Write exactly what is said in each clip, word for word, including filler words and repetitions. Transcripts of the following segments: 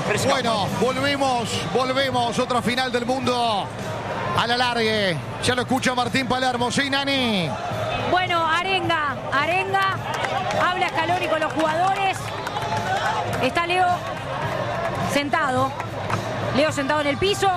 Bueno, volvemos, volvemos. Otra final del mundo a la largue. Ya lo escucha Martín Palermo. ¿Sí, Nani? Bueno, arenga, arenga. Habla Scaloni con los jugadores. Está Leo sentado. Leo sentado en el piso.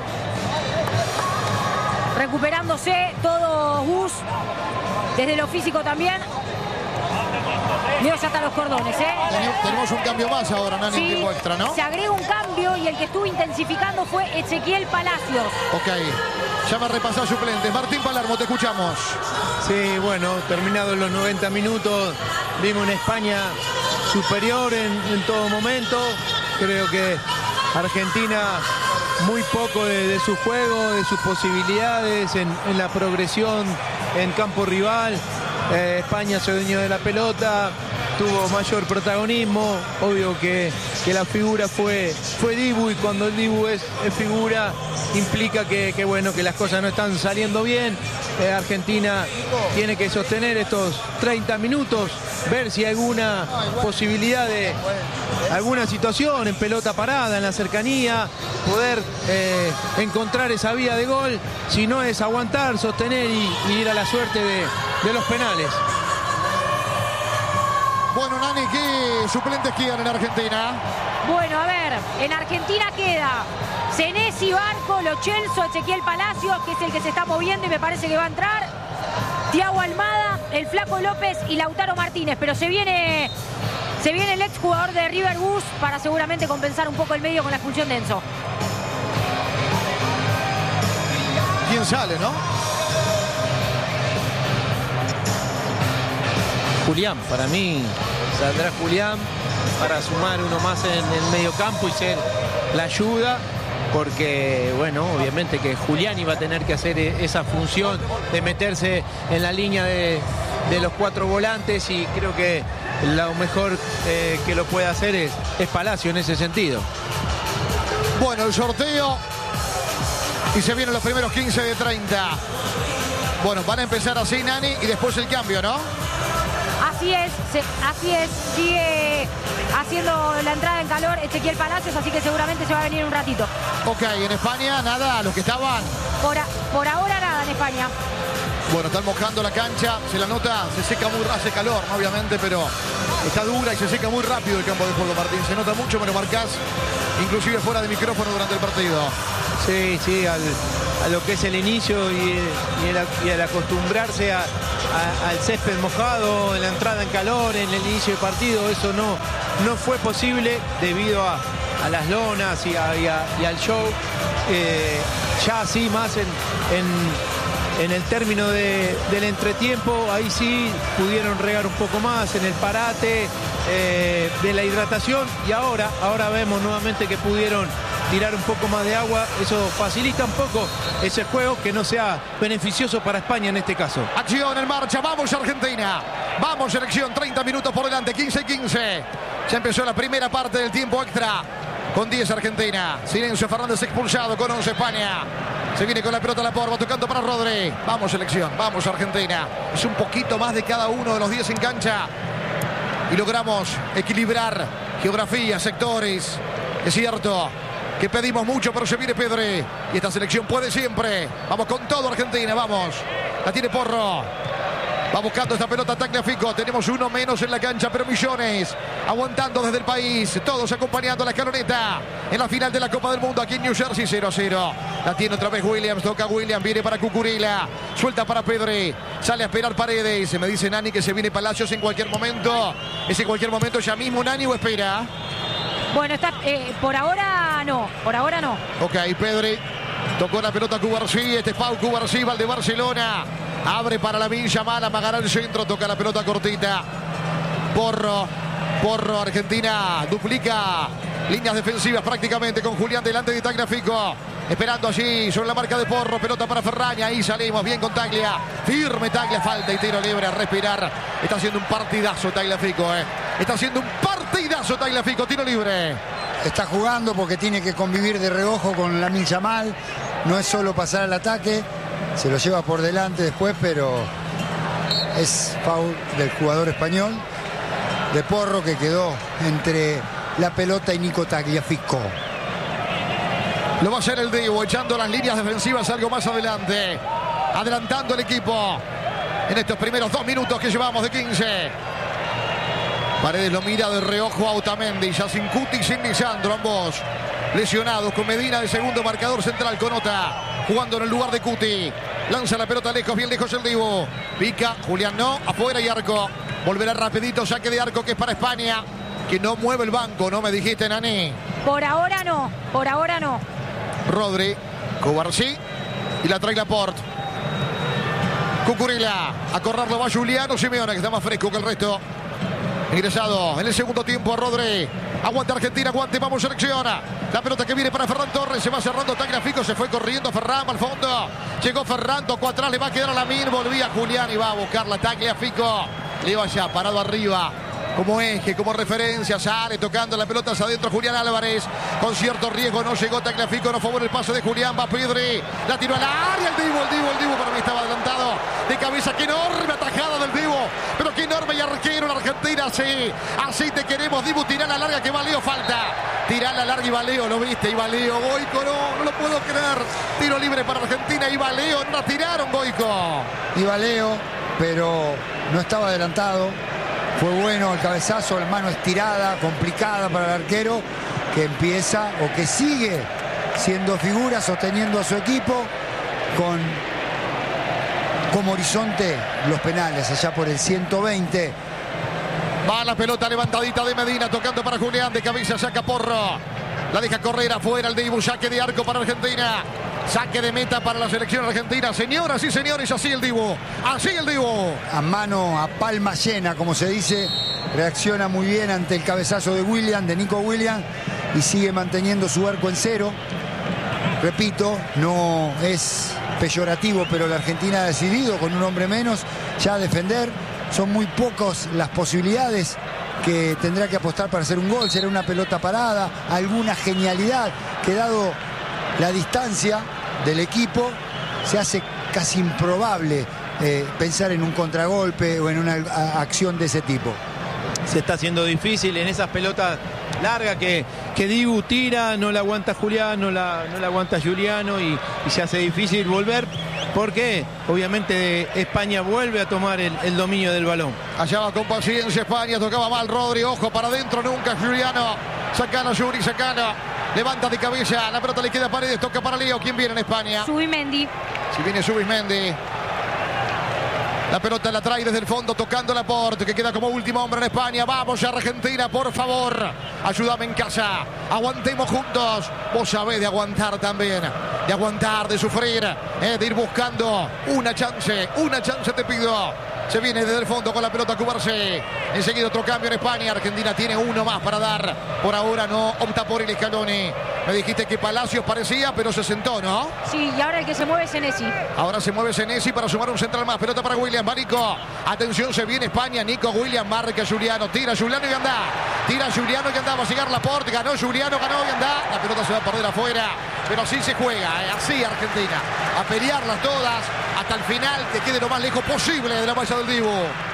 Recuperándose todo Gus. Desde lo físico también. Leo ya está a los cordones, ¿eh? Tenemos un cambio más ahora, Nani, sí, en tiempo extra, ¿no? Se agrega un cambio y el que estuvo intensificando fue Ezequiel Palacios. Ok, ya me repasó suplentes. Martín Palermo, te escuchamos. Sí, bueno, terminados los noventa minutos, vimos una España superior en, en todo momento. Creo que Argentina muy poco de, de su juego, de sus posibilidades, en, en la progresión en campo rival. Eh, España se dueñó de la pelota, tuvo mayor protagonismo. Obvio que, que la figura fue, fue Dibu, y cuando el Dibu es, es figura implica que, que, bueno, que las cosas no están saliendo bien. Eh, Argentina tiene que sostener estos treinta minutos, ver si hay alguna posibilidad de alguna situación en pelota parada, en la cercanía, poder eh, encontrar esa vía de gol. Si no, es aguantar, sostener y, y ir a la suerte de, de los penales. Bueno, Nani, ¿qué suplentes quedan en Argentina? Bueno, a ver, en Argentina queda Senesi, Barco, Lo Celso, Ezequiel Palacios, que es el que se está moviendo y me parece que va a entrar. Thiago Almada, el Flaco López y Lautaro Martínez. Pero se viene, se viene el exjugador de River Gus para seguramente compensar un poco el medio con la expulsión de Enzo. ¿Quién sale, no? Julián, para mí saldrá Julián para sumar uno más en el medio campo y ser la ayuda, porque bueno, obviamente que Julián iba a tener que hacer esa función de meterse en la línea de, de los cuatro volantes, y creo que lo mejor eh, que lo puede hacer es, es Palacio en ese sentido. Bueno, el sorteo y se vienen los primeros quince de treinta. Bueno, van a empezar así, Nani, y después el cambio, ¿no? Así es, se, así es, sigue haciendo la entrada en calor Ezequiel Palacios, así que seguramente se va a venir un ratito. Ok, en España nada, los que estaban. Por, a, por ahora nada en España. Bueno, están mojando la cancha, se la nota, se seca muy, hace calor, ¿no? Obviamente, pero está dura y se seca muy rápido el campo de juego, Martín. Se nota mucho, me lo marcás, inclusive fuera de micrófono durante el partido. Sí, sí, al, a lo que es el inicio y, y, el, y al acostumbrarse a, a, al césped mojado, en la entrada en calor, en el inicio del partido, eso no, no fue posible debido a, a las lonas y, a, y, a, y al show. Eh, ya sí, más en, en, en el término de, del entretiempo, ahí sí pudieron regar un poco más en el parate eh, de la hidratación, y ahora, ahora vemos nuevamente que pudieron tirar un poco más de agua. Eso facilita un poco ese juego, que no sea beneficioso para España en este caso. Acción en marcha, vamos Argentina, vamos selección, treinta minutos por delante, quince quince. Ya empezó la primera parte del tiempo extra con diez Argentina. Silencio Fernández expulsado, con once España. Se viene con la pelota la porva, tocando para Rodri. Vamos selección, vamos Argentina. Es un poquito más de cada uno de los diez en cancha y logramos equilibrar geografía, sectores. Es cierto que pedimos mucho, pero se viene Pedri y esta selección puede siempre. Vamos con todo Argentina, vamos. La tiene Porro. Va buscando esta pelota Tagliafico. Tenemos uno menos en la cancha, pero millones aguantando desde el país. Todos acompañando a la escaloneta en la final de la Copa del Mundo aquí en New Jersey. cero a cero. La tiene otra vez Williams. Toca Williams. Viene para Cucurella. Suelta para Pedri. Sale a esperar Paredes. Me dice Nani que se viene Palacios en cualquier momento. ¿Es en cualquier momento ya mismo, Nani, o espera? Bueno, está, eh, por ahora no. Por ahora no. Ok, Pedri. Tocó la pelota Cubarsí. Este es Pau Cubarsí, el de Barcelona. Abre para la Villa Mala, amagará el centro, toca la pelota cortita. Porro, Porro, Argentina duplica líneas defensivas prácticamente con Julián delante de Tagliafico. Esperando allí sobre la marca de Porro, pelota para Ferraña, ahí salimos bien con Taglia. Firme Taglia, falta y tiro libre, a respirar. Está haciendo un partidazo Tagliafico, eh. Está haciendo un partidazo Tagliafico, tiro libre. Está jugando porque tiene que convivir de reojo con Lamine Yamal. No es solo pasar al ataque. Se lo lleva por delante después, pero es foul del jugador español, de Porro, que quedó entre la pelota y Nico Tagliafico. Lo va a hacer el Dibu, echando las líneas defensivas algo más adelante. Adelantando el equipo en estos primeros dos minutos que llevamos de quince. Paredes lo mira de reojo a Otamendi, ya sin Cuti y sin Lisandro, ambos lesionados, con Medina de segundo marcador central, con Ota jugando en el lugar de Cuti. Lanza la pelota lejos, bien lejos el Dibu. Pica, Julián no, afuera y arco. Volverá rapidito, saque de arco que es para España, que no mueve el banco, ¿no me dijiste, Nani? Por ahora no, por ahora no. Rodri, Cubarsí y la trae Laporte. Cucurella, a correrlo va Juliano Simeone, que está más fresco que el resto. Ingresado en el segundo tiempo a Rodri. Aguanta Argentina, aguante, vamos selección. La pelota que viene para Ferran Torres, se va cerrando Tagliafico, se fue corriendo Ferran al fondo. Llegó Ferran, tocó atrás, le va a quedar a Lamine, volvía Julián y va a buscar la Tagliafico. Le va ya parado arriba, como eje, como referencia, sale tocando la pelota hacia adentro Julián Álvarez, con cierto riesgo, no llegó Tagliafico, no favor el pase de Julián, va Pedri, la tiró al área, el Dibu, el Dibu, el Dibu, para mí estaba adelantado, de cabeza, qué enorme atajada del Dibu, pero qué enorme y arquero la Argentina, sí, así te queremos, Dibu, tirá la larga que Valeo falta, tirá la larga y Valeo, lo viste, y Valeo, Goico, no, no lo puedo creer, tiro libre para Argentina, y Valeo, no la tiraron, Goico. Y Valeo, pero no estaba adelantado. Fue bueno el cabezazo, la mano estirada, complicada para el arquero, que empieza o que sigue siendo figura, sosteniendo a su equipo con como horizonte los penales, allá por el ciento veinte. Va la pelota levantadita de Medina, tocando para Julián, de cabeza saca Porro. La deja correr afuera el Dibu, saque de arco para Argentina. Saque de meta para la selección argentina. Señoras y señores, así el Dibu. Así el Dibu. A mano, a palma llena, como se dice. Reacciona muy bien ante el cabezazo de William, de Nico Williams. Y sigue manteniendo su arco en cero. Repito, no es peyorativo, pero la Argentina ha decidido, con un hombre menos, ya defender. Son muy pocas las posibilidades que tendrá que apostar para hacer un gol. Será una pelota parada, alguna genialidad que, dado la distancia del equipo, se hace casi improbable eh, pensar en un contragolpe o en una a, acción de ese tipo. Se está haciendo difícil en esas pelotas largas que, que Dibu tira, no la aguanta Julián, no la, no la aguanta Juliano y, y se hace difícil volver, porque obviamente España vuelve a tomar el, el dominio del balón. Allá va con paciencia España, tocaba mal Rodri, ojo para adentro, nunca Juliano. Sacano, Yuri, sacano. Levanta de cabeza, la pelota le queda a Paredes, toca para Leo. ¿Quién viene en España? Subimendi. Si viene Subimendi. La pelota la trae desde el fondo, tocando Laporte, que queda como último hombre en España. Vamos a Argentina, por favor. Ayúdame en casa. Aguantemos juntos. Vos sabés de aguantar también. De aguantar, de sufrir. Eh, de ir buscando una chance. Una chance te pido. Se viene desde el fondo con la pelota Cubarsí. Enseguida otro cambio en España. Argentina tiene uno más para dar. Por ahora no opta por el Scaloni. Me dijiste que Palacios parecía, pero se sentó, ¿no? Sí, y ahora el que se mueve es Senesi. Ahora se mueve Senesi para sumar un central más. Pelota para William. Va Nico. Atención, se viene España. Nico William marca Juliano. Tira Juliano y anda. Tira Juliano y anda. Va a llegar Laporte. Ganó Juliano, ganó y anda. La pelota se va a perder afuera. Pero así se juega, ¿eh? Así Argentina. A pelearlas todas hasta el final, que quede lo más lejos posible de la malla del Dibu.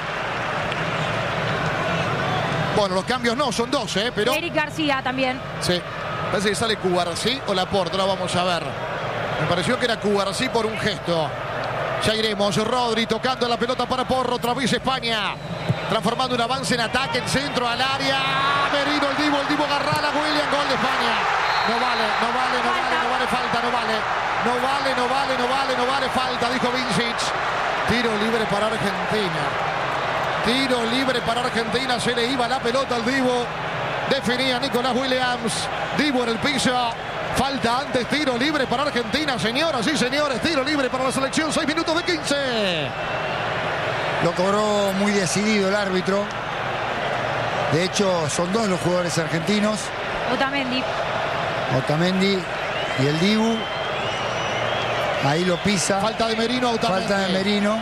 Bueno, los cambios no, son dos, ¿eh? Pero... Eric García también. Sí. Parece que sale Cubarsí o Laporte, ahora vamos a ver. Me pareció que era Cubarsí por un gesto. Ya iremos. Rodri tocando la pelota para Porro. Otra vez España. Transformando un avance en ataque, el centro al área. Merino, el Dibu, el Dibu Garrala, William, gol de España. No vale, no vale, no vale, no vale falta, no vale. No vale, no vale, no vale, no vale falta, dijo Vincic. Tiro libre para Argentina. Tiro libre para Argentina. Se le iba la pelota al Dibu. Definía Nicolás Williams. Dibu en el piso. Falta antes, tiro libre para Argentina, señoras y señores. Tiro libre para la selección, seis minutos de quince. Lo cobró muy decidido el árbitro. De hecho, son dos los jugadores argentinos. Otamendi. Otamendi y el Dibu. Ahí lo pisa. Falta de Merino, Otamendi. Falta de Merino.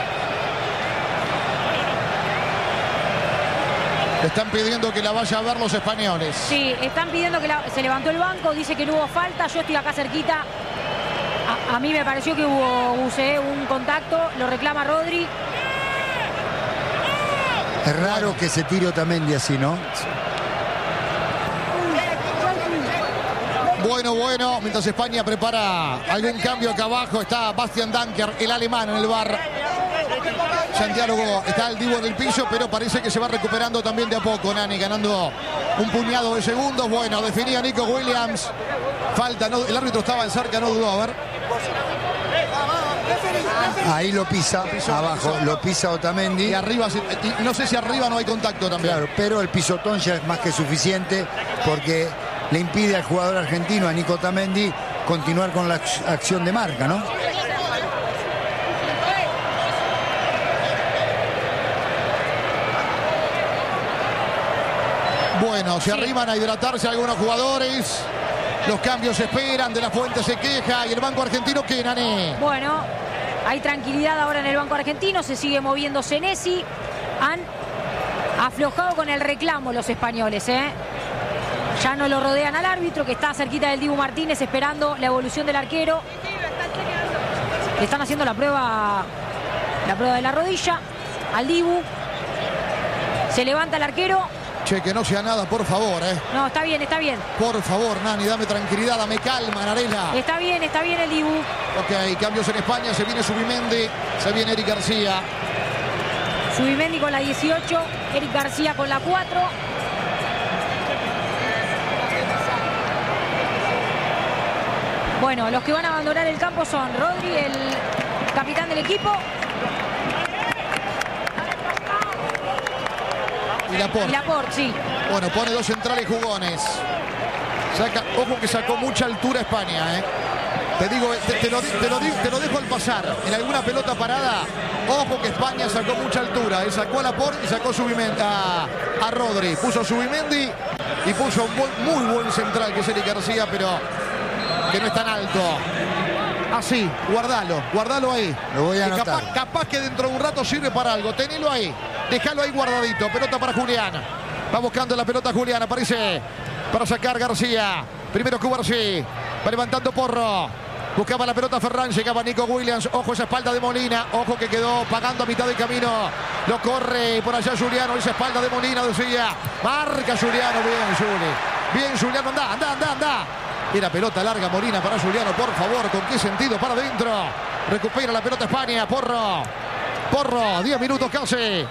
Están pidiendo que la vaya a ver los españoles. Sí, están pidiendo que la, se levantó el banco, dice que no hubo falta. Yo estoy acá cerquita. A, a mí me pareció que hubo use, un contacto. Lo reclama Rodri. Es raro bueno. que se tire Otamendi así, ¿no? Bueno, bueno, mientras España prepara algún cambio acá abajo, está Bastian Danker, el alemán, en el bar. Santiago está el Dibu en el piso, pero parece que se va recuperando también de a poco, Nani, ganando un puñado de segundos. Bueno, definía Nico Williams. Falta, no, el árbitro estaba en cerca, no dudó, a ver. Ahí lo pisa, pisó, abajo, pisó. lo pisa Otamendi. Y arriba, y no sé si arriba no hay contacto también. Claro, pero el pisotón ya es más que suficiente porque le impide al jugador argentino, a Nico Otamendi, continuar con la acción de marca, ¿no? Bueno, se arriban a hidratarse algunos jugadores. Los cambios se esperan, De La Fuente se queja y el banco argentino, ¿qué, Nani? Bueno, hay tranquilidad ahora en el banco argentino, se sigue moviendo Senesi. Han aflojado con el reclamo los españoles, ¿eh? Ya no lo rodean al árbitro, que está cerquita del Dibu Martínez esperando la evolución del arquero. Le están haciendo la prueba, la prueba de la rodilla al Dibu. Se levanta el arquero. Che, que no sea nada, por favor, ¿eh? No, está bien, está bien. Por favor, Nani, dame tranquilidad, dame calma, Narela. Está bien, está bien el Dibu. Ok, cambios en España, se viene Subimendi, se viene Eric García. Subimendi con la dieciocho, Eric García con la cuatro. Bueno, los que van a abandonar el campo son Rodri, el capitán del equipo. Y Laporte. Y Laporte, sí. Bueno, pone dos centrales jugones. Saca, ojo que sacó mucha altura España, ¿eh? Te digo, te, te, lo, te, lo, te lo dejo al pasar. En alguna pelota parada, ojo que España sacó mucha altura. Él sacó a Laporte y sacó Subimendi, a, a Rodri. Puso Subimendi y puso un buen, muy buen central, que es Eric García, pero que no es tan alto. Así, guardalo, guardalo ahí. Lo voy a Que anotar. capaz, capaz que dentro de un rato sirve para algo. Tenelo ahí, déjalo ahí guardadito. Pelota para Julián. Va buscando la pelota Julián, aparece para sacar García. Primero Cubarsí, va levantando Porro. Buscaba la pelota Ferran, llegaba Nico Williams. Ojo esa espalda de Molina, ojo que quedó pagando a mitad del camino. Lo corre por allá Juliano, esa espalda de Molina, decía. Marca Juliano, bien Juli. Bien Juliano, anda, anda, anda, anda. Era pelota larga Molina para Juliano, por favor, ¿con qué sentido? Para adentro. Recupera la pelota España, Porro. Porro, diez minutos casi.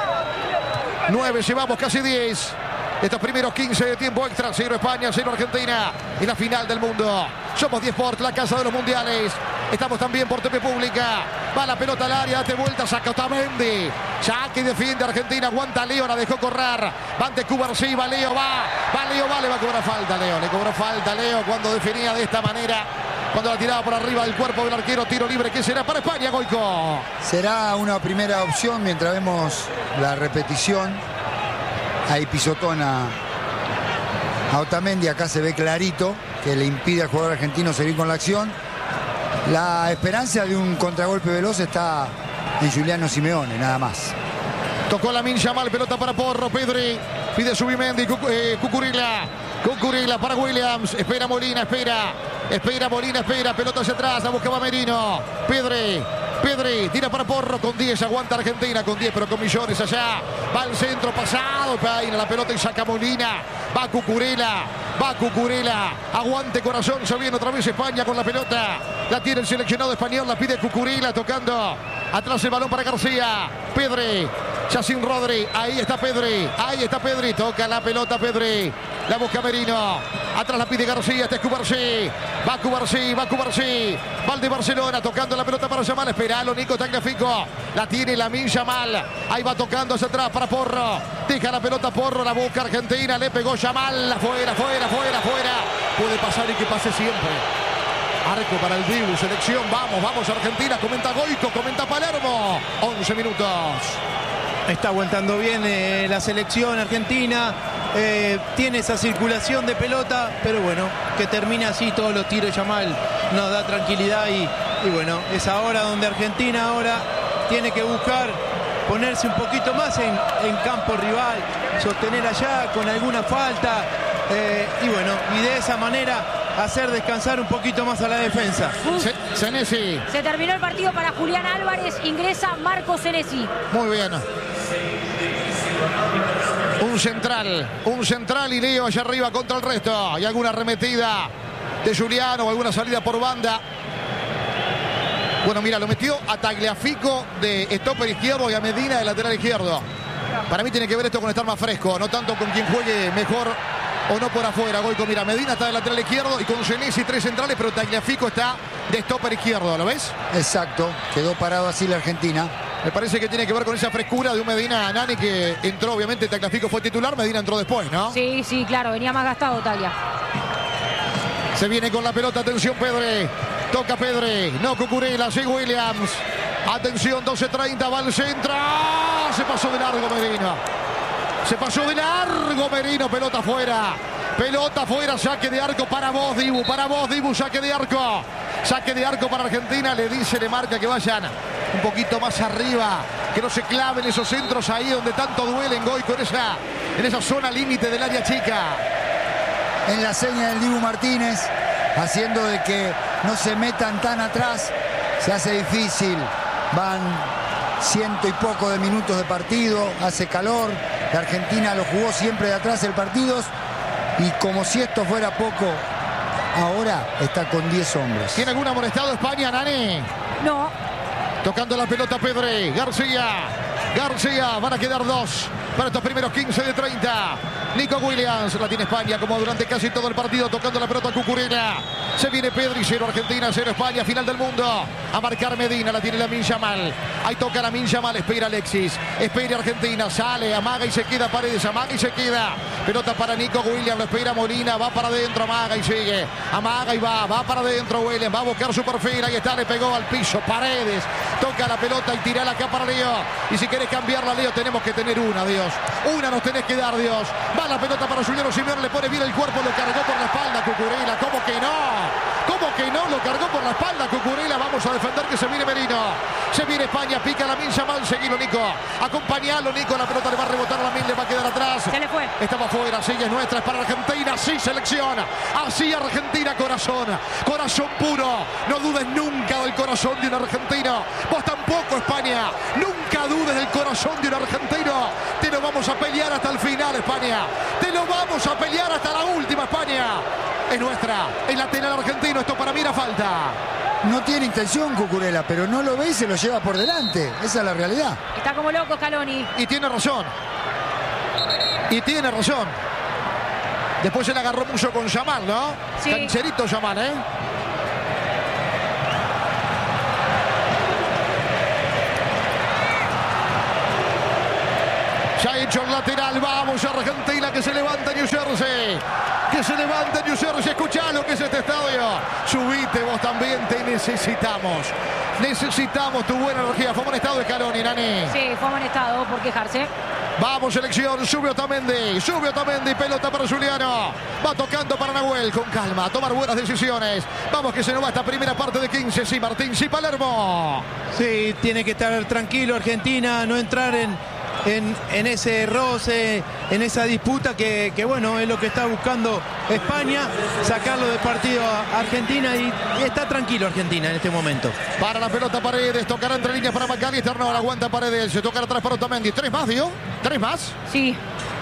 nueve, llevamos casi diez. Estos primeros quince de tiempo extra. Cero España, cero Argentina. En la final del mundo. Somos diez Sport, la casa de los mundiales. Estamos también por T V Pública. Va la pelota al área, date vuelta, saca Otamendi. Ya que defiende Argentina, aguanta Leo, la dejó correr. Va ante Cubarsí, va Leo, va. Va Leo, va, le va a cobrar falta Leo. Le cobró falta Leo cuando definía de esta manera. Cuando la tiraba por arriba del cuerpo del arquero. Tiro libre que será para España, Goico. Será una primera opción mientras vemos la repetición. Ahí pisotón a, a Otamendi. Acá se ve clarito que le impide al jugador argentino seguir con la acción. La esperanza de un contragolpe veloz está en Giuliano Simeone, nada más. Tocó la mincha mal, pelota para Porro, Pedri. Pide Subimendi, Cuc eh, Cucurilla. Cucurilla para Williams. Espera Molina, espera. Espera Molina, espera. Pelota hacia atrás, la buscaba Merino. Pedri. Pedri tira para Porro con diez, aguanta Argentina con diez, pero con millones allá. Va al centro pasado, peina la pelota y saca Molina. Va Cucurella, va Cucurella. Aguante corazón, se viene otra vez España con la pelota. La tiene el seleccionado español, la pide Cucurella tocando. Atrás el balón para García. Pedri, ya sin Rodri. Ahí está Pedri, ahí está Pedri. Toca la pelota Pedri. La busca Merino. Atrás la pide García, este es Cubarsí. Va Cubarsí, va Cubarsí. Va el de Barcelona tocando la pelota para Yamal. Esperalo, Nico Tagliafico. La tiene Lamine Yamal. Ahí va tocando hacia atrás para Porro. Deja la pelota Porro, la busca Argentina. Le pegó Yamal. Afuera, afuera, afuera, afuera. Puede pasar y que pase siempre. Arco para el Dibu, selección. Vamos, vamos Argentina. Comenta Goico, comenta Palermo. once minutos. Está aguantando bien eh, la selección argentina. Eh, tiene esa circulación de pelota, pero bueno, que termine así todos los tiros. Yamal nos da tranquilidad y, y bueno, es ahora donde Argentina ahora tiene que buscar ponerse un poquito más en, en campo rival, sostener allá con alguna falta eh, y bueno, y de esa manera hacer descansar un poquito más a la defensa. Senesi. Se terminó el partido para Julián Álvarez, ingresa Marco Senesi. Muy bien. Un central, un central y Leo allá arriba contra el resto. Y alguna arremetida de Giuliano, alguna salida por banda. Bueno, mira, lo metió a Tagliafico de stopper izquierdo y a Medina de lateral izquierdo. Para mí tiene que ver esto con estar más fresco, no tanto con quien juegue mejor o no por afuera. Goico, mira, Medina está de lateral izquierdo y con Senesi tres centrales, pero Tagliafico está de stopper izquierdo, ¿lo ves? Exacto, quedó parado así la Argentina. Me parece que tiene que ver con esa frescura de un Medina Nani que entró, obviamente Tagliafico fue titular, Medina entró después, ¿no? Sí, sí, claro, venía más gastado Taglia. Se viene con la pelota, atención Pedre, toca Pedre, no Cucurella, sí Williams. Atención, doce treinta, va al centro. Se pasó de largo Merino. Se pasó de largo Merino, pelota afuera. Pelota afuera, saque de arco para vos, Dibu. Para vos, Dibu, saque de arco. Saque de arco para Argentina, le dice, le marca que vayan un poquito más arriba. Que no se claven esos centros ahí donde tanto duelen, Goico, en esa, en esa zona límite del área chica. En la seña del Dibu Martínez, haciendo de que no se metan tan atrás. Se hace difícil. Van ciento y poco de minutos de partido, hace calor. La Argentina lo jugó siempre de atrás el partido. Y como si esto fuera poco, ahora está con diez hombres. ¿Tiene algún amonestado España, Nani? No. Tocando la pelota Pedre, García. García, van a quedar dos para estos primeros quince de treinta. Nico Williams, la tiene España como durante casi todo el partido, tocando la pelota Cucurella. Se viene Pedri, cero Argentina, cero España, final del mundo. A marcar Medina, la tiene Lamine Yamal. Ahí toca Lamine Yamal, espera Alexis. Espera Argentina, sale, amaga y se queda Paredes, amaga y se queda. Pelota para Nico Williams, lo espera Molina, va para adentro, amaga y sigue. Amaga y va, va para adentro Williams, va a buscar su perfil, ahí está, le pegó al piso Paredes. Toca la pelota y tira acá para Leo. Y si querés cambiarla, Leo, tenemos que tener una, Dios. Una nos tenés que dar, Dios. Va la pelota para Juliano Simeone, le pone bien el cuerpo, lo cargó por la espalda Cucurella. ¿Cómo que no? ¿Cómo que no? Lo cargó por la espalda Cucurella. Vamos a defender que se viene Merino. Se viene España, pica Lamine Yamal, seguilo Nico. Acompañalo Nico, la pelota le va a rebotar a Lamine, le va a quedar atrás. Se le fue. Estaba afuera, sí, es nuestra, es para Argentina, sí, selección. Así Argentina, corazón. Corazón puro. No dudes nunca del corazón de un argentino. Vos tampoco, España. Nunca dudes del corazón de un argentino. Te lo vamos a pelear hasta el final, España. Te lo vamos a pelear hasta la última, España. Es nuestra, el lateral argentino, esto para mí era falta. No tiene intención Cucurella, pero no lo ve y se lo lleva por delante. Esa es la realidad. Está como loco Scaloni. Y tiene razón. Y tiene razón. Después se le agarró mucho con Yamal, ¿no? Sí. Cancherito Yamal, ¿eh? Ya ha hecho el lateral, vamos Argentina, que se levanta New Jersey. Que se levanta New Jersey, escuchá lo que es este estadio. Subite vos también, te necesitamos. Necesitamos tu buena energía. Fue amonestado de Scaloni, Nani. Sí, fue amonestado por quejarse. Vamos, selección, sube Otamendi, sube Otamendi, pelota para Juliano. Va tocando para Nahuel, con calma, a tomar buenas decisiones. Vamos que se nos va esta primera parte de quince, sí, Martín, sí, Palermo. Sí, tiene que estar tranquilo Argentina, no entrar en, en, en ese roce, en esa disputa que, que, bueno, es lo que está buscando España, sacarlo de partido a Argentina y, y está tranquilo Argentina en este momento. Para la pelota Paredes, tocará entre líneas para McAllister, no la aguanta Paredes, se tocará atrás para Otamendi. ¿Tres más, dio? ¿Tres más? Sí.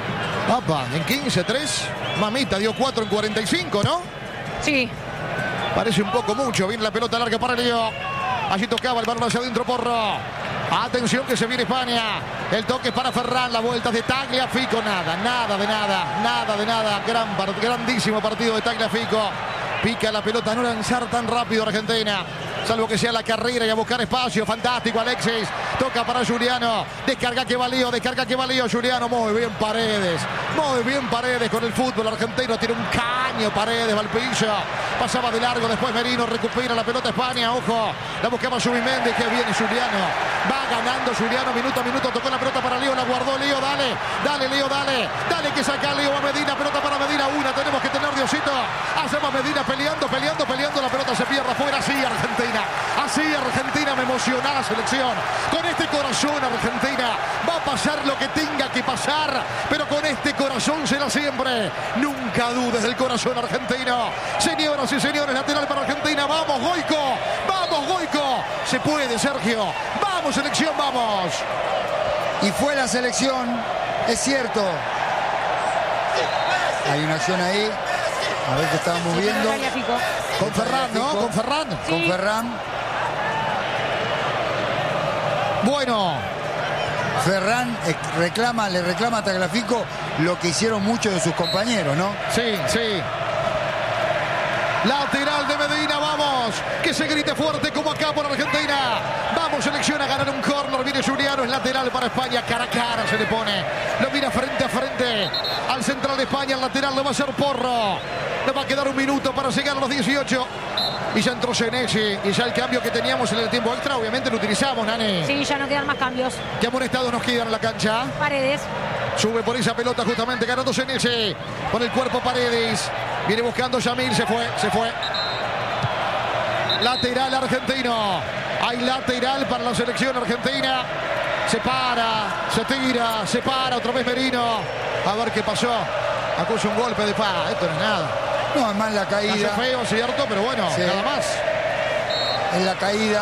Papá, en quince, tres. Mamita, dio cuatro en cuarenta y cinco, ¿no? Sí. Parece un poco mucho. Viene la pelota larga para Leo. Allí tocaba el balón hacia adentro, Porro. Atención que se viene España. El toque para Ferran, la vuelta de Tagliafico. Nada, nada de nada, nada de nada. Gran, grandísimo partido de Tagliafico. Pica la pelota, no lanzar tan rápido Argentina. Salvo que sea la carrera y a buscar espacio. Fantástico Alexis. Toca para Juliano. Descarga que valió, descarga que valió Juliano. Muy bien Paredes. Muy bien Paredes con el fútbol argentino. Tiene un caño Paredes, va al piso. Pasaba de largo, después Merino recupera la pelota España. Ojo, la buscaba Subimendi. Que viene Juliano. Va ganando Juliano minuto a minuto. Tocó la pelota para Leo, la guardó Leo. Dale, dale Leo, dale. Dale que saca Leo a Medina. Pelota para Medina. Una tenemos que tener, Diosito. Hacemos Medina peleando, peleando, peleando. La pelota se pierde afuera. Así Argentina. Así Argentina, me emociona la selección. Con este corazón Argentina va a pasar lo que tenga que pasar, pero con este corazón será siempre. Nunca dudes del corazón argentino. Señoras y señores, lateral para Argentina. Vamos Goico, vamos Goico. Se puede, Sergio. Vamos selección, vamos. Y fue la selección, es cierto. Hay una acción ahí. A ver qué estábamos Sí, viendo. Tagliafico. Con Ferran, ¿no? Con Ferran. Sí. Con Ferran. Bueno, Ferran eh, reclama, le reclama a Tagliafico lo que hicieron muchos de sus compañeros, ¿no? sí, sí. Lateral de Medina, vamos. Que se grite fuerte como acá por Argentina. Vamos, selección a ganar un córner. Viene Juliano, es lateral para España. Cara a cara se le pone. Lo mira frente a frente al central de España. El lateral lo va a hacer Porro. Le va a quedar un minuto para llegar a los dieciocho. Y ya entró Senesi. Y ya el cambio que teníamos en el tiempo extra, obviamente lo utilizamos, Nani. Sí, ya no quedan más cambios. ¿Qué amonestados nos quedan en la cancha? Paredes. Sube por esa pelota justamente ganando Senesi. Con el cuerpo Paredes. Viene buscando Yamil. Se fue, se fue. Lateral argentino. Hay lateral para la selección argentina. Se para, se tira, se para. Otra vez Merino. A ver qué pasó. Acusa un golpe de pa. Esto no es nada. No, es más la caída. Hace feo, cierto, pero bueno, Sí. nada más. En la caída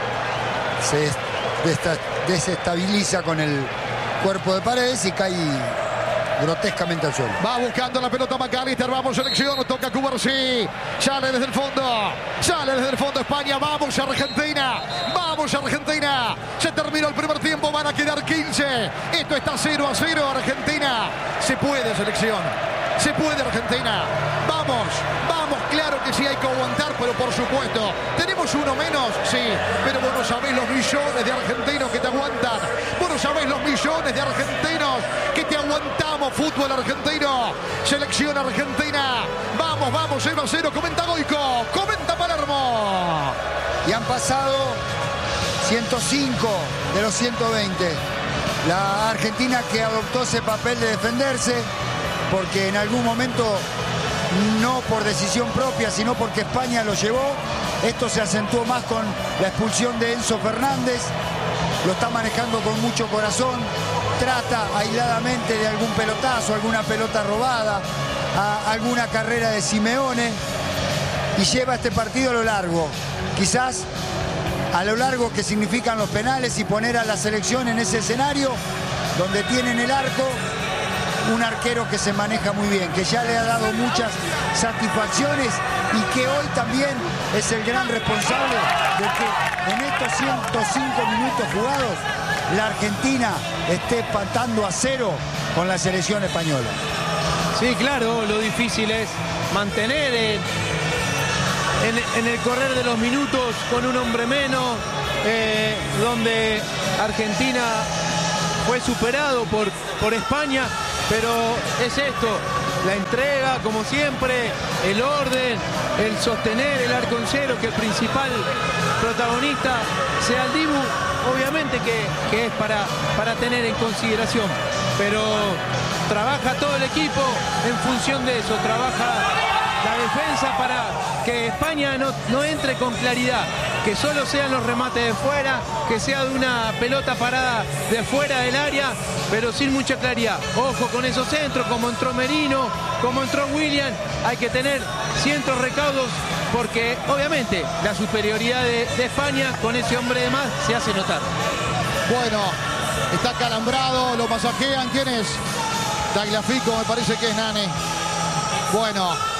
se desta- desestabiliza con el cuerpo de Paredes y cae grotescamente al suelo. Va buscando la pelota McAllister. Vamos, selección. Toca Cubarsí. Sale desde el fondo. Sale desde el fondo España. Vamos, Argentina. Vamos, Argentina. Se terminó el primer tiempo. Van a quedar quince. Esto está cero a cero. Argentina. Se puede, selección. Se puede, Argentina. Vamos, vamos. Claro que sí hay que aguantar, pero por supuesto. ¿Tenemos uno menos? Sí. Pero vos no sabés los millones de argentinos que te aguantan. Vos no sabés los millones de argentinos que te aguantamos. Fútbol argentino. Selección argentina. Vamos, vamos. cero a cero. Comenta Goico. Comenta Palermo. Y han pasado ciento cinco de los ciento veinte. La Argentina que adoptó ese papel de defenderse, porque en algún momento, no por decisión propia, sino porque España lo llevó. Esto se acentuó más con la expulsión de Enzo Fernández. Lo está manejando con mucho corazón. Trata aisladamente de algún pelotazo, alguna pelota robada, a alguna carrera de Simeone. Y lleva este partido a lo largo. Quizás a lo largo que significan los penales y poner a la selección en ese escenario donde tienen el arco. Un arquero que se maneja muy bien, que ya le ha dado muchas satisfacciones y que hoy también es el gran responsable de que en estos ciento cinco minutos jugados la Argentina esté empatando a cero con la selección española. Sí, claro, lo difícil es mantener en, en- en el correr de los minutos con un hombre menos, eh, donde Argentina fue superado por, por España, pero es esto, la entrega como siempre, el orden, el sostener el arco en cero, que el principal protagonista sea el Dibu, obviamente que, que es para, para tener en consideración, pero trabaja todo el equipo en función de eso, trabaja la defensa para que España no, no entre con claridad, que solo sean los remates de fuera, que sea de una pelota parada de fuera del área, pero sin mucha claridad. Ojo con esos centros, como entró Merino, como entró William, hay que tener cientos recaudos, porque obviamente la superioridad de, de España con ese hombre de más se hace notar. Bueno, está calambrado, lo masajean. ¿Quién es? Tagliafico, me parece que es Nane. Bueno.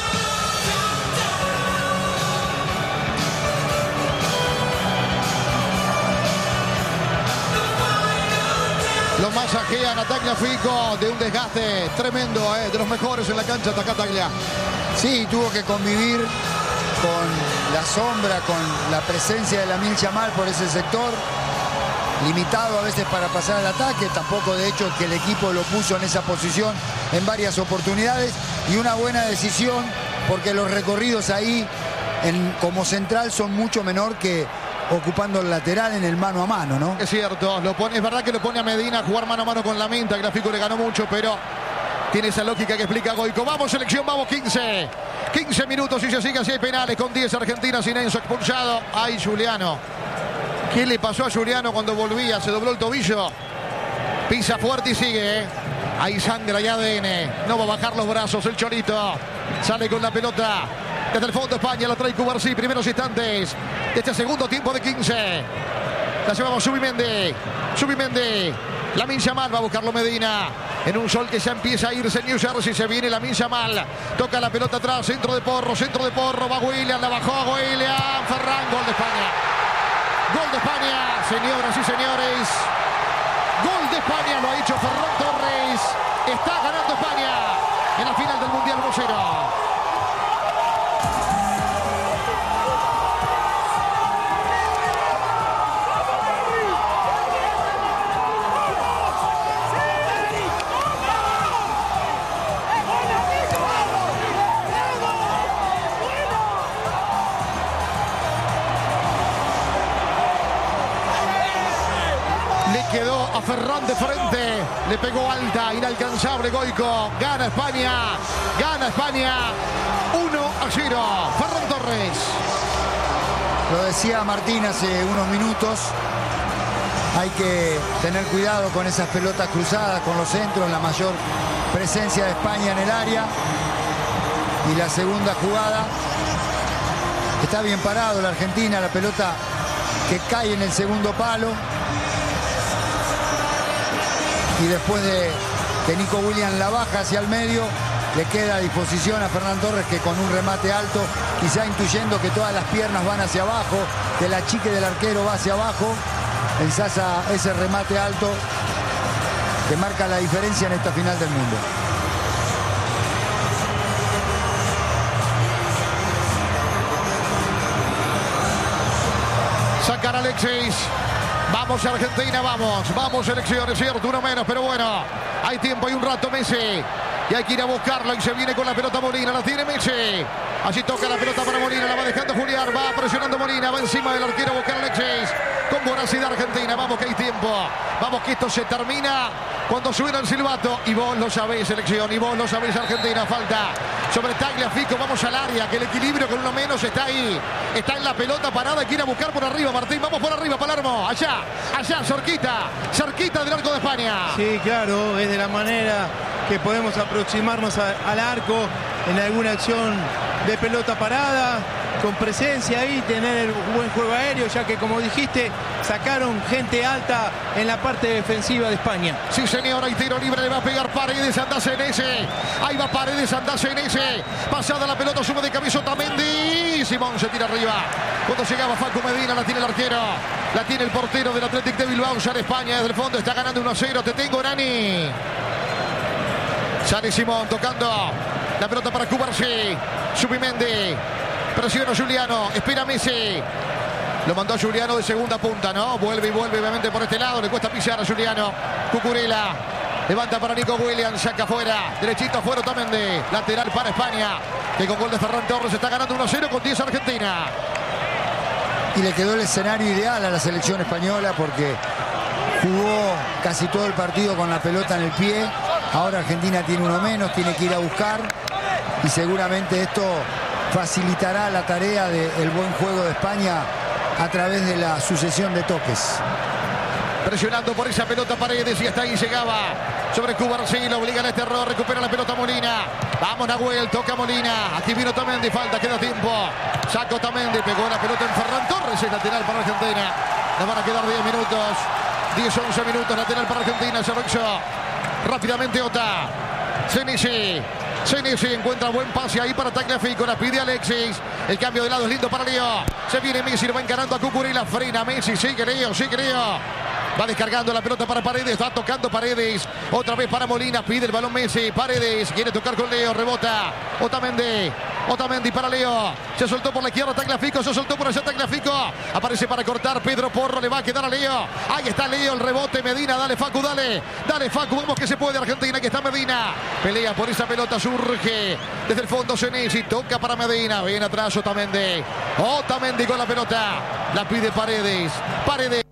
Lo masajean a Tagliafico de un desgaste tremendo, eh, de los mejores en la cancha. Está acá Taglia. Sí, tuvo que convivir con la sombra, con la presencia de Lamine Yamal por ese sector, limitado a veces para pasar al ataque, tampoco de hecho que el equipo lo puso en esa posición en varias oportunidades, y una buena decisión porque los recorridos ahí en, como central son mucho menor que ocupando el lateral en el mano a mano, ¿no? Es cierto, lo pone, es verdad que lo pone a Medina a jugar mano a mano con Lamine. Tagliafico le ganó mucho, pero tiene esa lógica que explica Goico. Vamos, selección, vamos, quince. quince minutos y se sigue así, hay penales con diez Argentina, sin Enzo expulsado. Ay, Juliano. ¿Qué le pasó a Juliano cuando volvía? Se dobló el tobillo. Pisa fuerte y sigue, ¿eh? Hay sangre, hay A D N. No va a bajar los brazos el Chorito. Sale con la pelota. Desde el fondo España la trae Cubarsí. Primeros instantes de este segundo tiempo de quince. La llevamos Subimendi. Subimendi. Lamine Yamal va a buscarlo Medina. en un sol que ya empieza a irse en New Jersey. Se viene Lamine Yamal, toca la pelota atrás, centro de Porro, centro de Porro, va William, la bajó William, Ferran, gol de España. Gol de España, señoras y señores. Gol de España, lo ha hecho Ferran Torres. Está ganando España en la final del Mundial uno cero. Quedó a Ferran de frente, le pegó alta, inalcanzable Goico. Gana España, gana España, uno a cero. Ferran Torres. Lo decía Martín hace unos minutos, hay que tener cuidado con esas pelotas cruzadas, con los centros, la mayor presencia de España en el área. Y la segunda jugada, está bien parado la Argentina, la pelota que cae en el segundo palo. Y después de que Nico Williams la baja hacia el medio, le queda a disposición a Ferran Torres, que con un remate alto, quizá intuyendo que todas las piernas van hacia abajo, que la chique del arquero va hacia abajo, ensaya ese remate alto que marca la diferencia en esta final del mundo. Sacar a Alexis. Vamos Argentina, vamos, vamos selección, es cierto, uno menos, pero bueno, hay tiempo, hay un rato Messi, y hay que ir a buscarlo, y se viene con la pelota Molina, la tiene Messi, allí toca la pelota para Molina, la va dejando Julián, va presionando Molina, va encima del arquero a buscar a Alexis, con voracidad Argentina, vamos que hay tiempo, vamos que esto se termina cuando suena el silbato, y vos lo sabés selección, y vos lo sabés Argentina, falta sobre Tagliafico, vamos al área, que el equilibrio con uno menos está ahí, está en la pelota parada, hay que ir a buscar por arriba, Martín, vamos por arriba, Palermo, allá, allá, cerquita, cerquita del arco de España. Sí, claro, es de la manera que podemos aproximarnos a, al arco en alguna acción de pelota parada, con presencia ahí, tener un buen juego aéreo, ya que como dijiste, sacaron gente alta en la parte defensiva de España. Sí, señor, hay tiro libre, le va a pegar Paredes, andase en ese, ahí va Paredes, andase en ese, pasada la pelota, sube de cabeza Otamendi, Simón se tira arriba, cuando llegaba Facu Medina, la tiene el arquero, la tiene el portero del Athletic de Bilbao, sale España desde el fondo, está ganando uno a cero, te tengo Nani. Sale Simón tocando la pelota para Cubarsí, Subimendi, presiona Juliano, espera Messi. Lo mandó a Juliano de segunda punta, ¿no? Vuelve y vuelve obviamente por este lado. Le cuesta pisar a Juliano. Cucurella. Levanta para Nico Williams. Saca afuera. Derechito afuera Otamendi. Lateral para España. Que con gol de Ferran Torres está ganando uno a cero con diez Argentina. Y le quedó el escenario ideal a la selección española porque jugó casi todo el partido con la pelota en el pie. Ahora Argentina tiene uno menos. Tiene que ir a buscar. Y seguramente esto facilitará la tarea del buen juego de España a través de la sucesión de toques. Presionando por esa pelota Paredes y hasta ahí llegaba sobre Cubarsí, lo obliga a este error, recupera la pelota Molina. Vamos Nahuel, toca Molina, aquí vino Otamendi, falta, queda tiempo. Saca Otamendi, pegó la pelota en Ferran Torres, es lateral para Argentina. Nos van a quedar diez minutos, diez once minutos, lateral para Argentina, se lo hizo rápidamente Ota. Senesi. Senesi encuentra buen pase ahí para Tagliafico, la pide Alexis. El cambio de lado es lindo para Leo. Se viene Messi, lo va encarando a Cucurella, frena Messi, sigue Leo, sigue Leo. Va descargando la pelota para Paredes, va tocando Paredes. Otra vez para Molina, pide el balón Messi. Paredes quiere tocar con Leo, rebota. Otamendi, Otamendi para Leo. Se soltó por la izquierda Tagliafico, se soltó por allá Tagliafico. Aparece para cortar Pedro Porro, le va a quedar a Leo. Ahí está Leo, el rebote, Medina, dale Facu, dale. Dale Facu, vemos que se puede Argentina, que está Medina. Pelea por esa pelota, surge desde el fondo Senesi, toca para Medina. Viene atrás Otamendi. Otamendi con la pelota. La pide Paredes. Paredes.